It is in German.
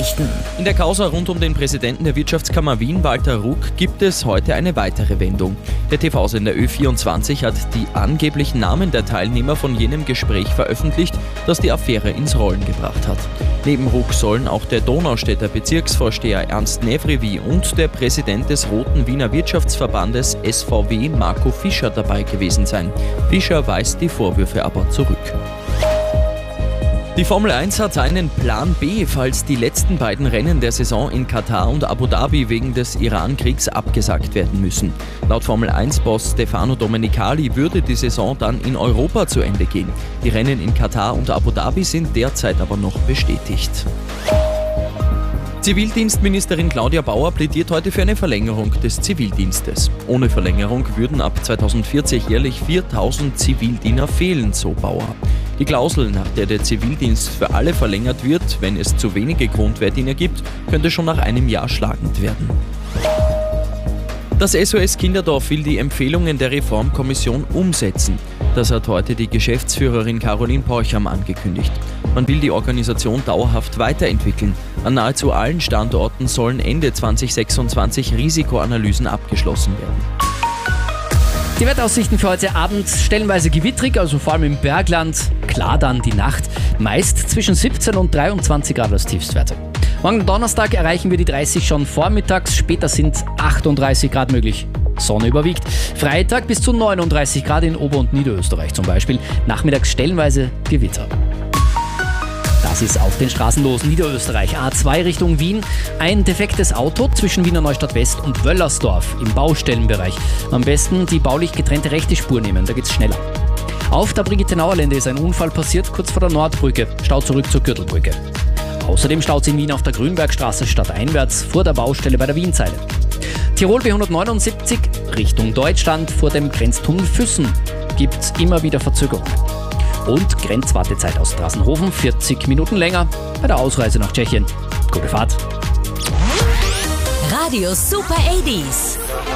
Nachrichten. In der Causa rund um den Präsidenten der Wirtschaftskammer Wien, Walter Ruck, gibt es heute eine weitere Wendung. Der TV-Sender Ö24 hat die angeblichen Namen der Teilnehmer von jenem Gespräch veröffentlicht, das die Affäre ins Rollen gebracht hat. Neben Ruck sollen auch der Donaustädter Bezirksvorsteher Ernst Nevrivi und der Präsident des Roten Wiener Wirtschaftsverbandes SVW Marco Fischer dabei gewesen sein. Fischer weist die Vorwürfe aber zurück. Die Formel 1 hat einen Plan B, falls die letzten beiden Rennen der Saison in Katar und Abu Dhabi wegen des Iran-Kriegs abgesagt werden müssen. Laut Formel 1-Boss Stefano Domenicali würde die Saison dann in Europa zu Ende gehen. Die Rennen in Katar und Abu Dhabi sind derzeit aber noch bestätigt. Zivildienstministerin Claudia Bauer plädiert heute für eine Verlängerung des Zivildienstes. Ohne Verlängerung würden ab 2040 jährlich 4000 Zivildiener fehlen, so Bauer. Die Klausel, nach der der Zivildienst für alle verlängert wird, wenn es zu wenige Grundwehrdiener gibt, könnte schon nach einem Jahr schlagend werden. Das SOS Kinderdorf will die Empfehlungen der Reformkommission umsetzen. Das hat heute die Geschäftsführerin Caroline Porcham angekündigt. Man will die Organisation dauerhaft weiterentwickeln. An nahezu allen Standorten sollen Ende 2026 Risikoanalysen abgeschlossen werden. Die Wetteraussichten für heute Abend: stellenweise gewittrig, also vor allem im Bergland. Klar dann die Nacht, meist zwischen 17 und 23 Grad als Tiefstwerte. Morgen Donnerstag erreichen wir die 30 schon vormittags, später sind 38 Grad möglich. Sonne überwiegt. Freitag bis zu 39 Grad in Ober- und Niederösterreich zum Beispiel. Nachmittags stellenweise Gewitter. Das ist auf den Straßen los. Niederösterreich, A2 Richtung Wien. Ein defektes Auto zwischen Wiener Neustadt West und Wöllersdorf im Baustellenbereich. Am besten die baulich getrennte rechte Spur nehmen, da geht's schneller. Auf der Brigitte-Nauer-Lände ist ein Unfall passiert, kurz vor der Nordbrücke. Stau zurück zur Gürtelbrücke. Außerdem staut es in Wien auf der Grünbergstraße stadteinwärts vor der Baustelle bei der Wienzeile. Tirol B179 Richtung Deutschland vor dem Grenztunnel Füssen gibt's immer wieder Verzögerungen. Und Grenzwartezeit aus Straßenhofen 40 Minuten länger bei der Ausreise nach Tschechien. Gute Fahrt. Radio Super 80s.